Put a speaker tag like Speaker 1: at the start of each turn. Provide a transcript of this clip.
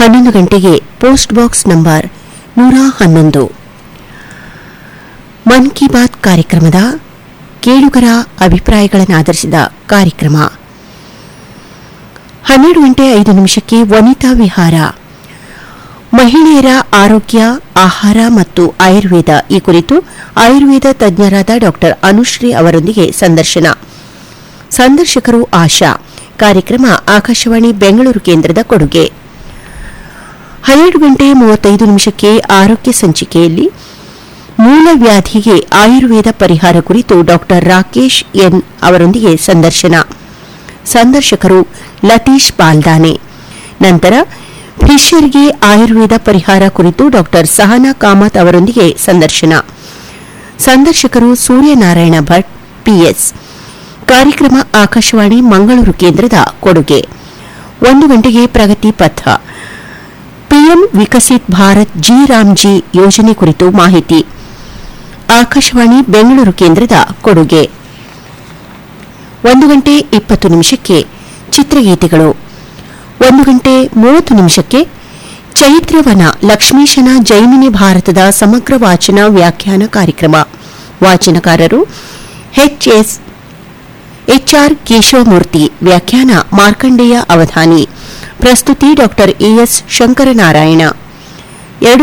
Speaker 1: 11 ಗಂಟೆಗೆ post box number 111 Mann ಕಿ ಬಾತ್ ಕಾರ್ಯಕ್ರಮದ ಕೇಳುಗರ ಅಭಿಪ್ರಾಯಗಳನ್ನು ಆಧರಿಸಿದ ಕಾರ್ಯಕ್ರಮ. 12 ಗಂಟೆ 5 ನಿಮಿಷಕ್ಕೆ ವನಿತಾ ವಿಹಾರ, ಮಹಿಳೆಯರ ಆರೋಗ್ಯ, ಆಹಾರ ಮತ್ತು ಆಯುರ್ವೇದ ಈ ಕುರಿತು ಆಯುರ್ವೇದ ತಜ್ಞರಾದ ಡಾ ಅನುಶ್ರೀ ಅವರೊಂದಿಗೆ ಸಂದರ್ಶನ. ಸಂದರ್ಶಕರು ಆಶಾ. ಕಾರ್ಯಕ್ರಮ ಆಕಾಶವಾಣಿ ಬೆಂಗಳೂರು ಕೇಂದ್ರದ ಕೊಡುಗೆ. 12 ಗಂಟೆ 35 ನಿಮಿಷಕ್ಕೆ ಆರೋಗ್ಯ ಸಂಚಿಕೆಯಲ್ಲಿ ಮೂಲವ್ಯಾಧಿಗೆ ಆಯುರ್ವೇದ ಪರಿಹಾರ ಕುರಿತು ಡಾ ರಾಕೇಶ್ ಎನ್ ಅವರೊಂದಿಗೆ ಸಂದರ್ಶನ. ಸಂದರ್ಶಕರು ಲತೀಶ್ ಪಾಲ್ದಾನೆ. ನಂತರ ಫಿಶರ್ಗೆ ಆಯುರ್ವೇದ ಪರಿಹಾರ ಕುರಿತು ಡಾ ಸಹನಾ ಕಾಮತ್ ಅವರೊಂದಿಗೆ ಸಂದರ್ಶನ. ಸಂದರ್ಶಕರು ಸೂರ್ಯನಾರಾಯಣ ಭಟ್ ಪಿಎಸ್. ಕಾರ್ಯಕ್ರಮ ಆಕಾಶವಾಣಿ ಮಂಗಳೂರು ಕೇಂದ್ರದ ಕೊಡುಗೆ. 1 ಗಂಟೆಗೆ ಪ್ರಗತಿ ಪಥ, ಪಿಎಂ ವಿಕಸಿತ್ ಭಾರತ್ ಜಿ ರಾಮ್ಜಿ ಯೋಜನೆ ಕುರಿತು ಮಾಹಿತಿ. ಆಕಾಶವಾಣಿ ಬೆಂಗಳೂರು ಕೇಂದ್ರದ ಕೊಡುಗೆ. 1 ಗಂಟೆ 20 ನಿಮಿಷಕ್ಕೆ ಚಿತ್ರಗೀತೆಗಳು. 1 ಗಂಟೆ 30 ನಿಮಿಷಕ್ಕೆ ಚೈತ್ರವನ ಲಕ್ಷ್ಮೀಶನ ಜೈಮಿನಿ ಭಾರತದ ಸಮಗ್ರ ವಾಚನ ವ್ಯಾಖ್ಯಾನ ಕಾರ್ಯಕ್ರಮ. ವಾಚನಕಾರರು ಎಚ್ಆರ್ ಕೇಶವಮೂರ್ತಿ. ವ್ಯಾಖ್ಯಾನ ಮಾರ್ಕಂಡೇಯ ಅವಧಾನಿ. ಪ್ರಸ್ತುತಿ ಡಾ ಎಎಸ್ ಶಂಕರನಾರಾಯಣ.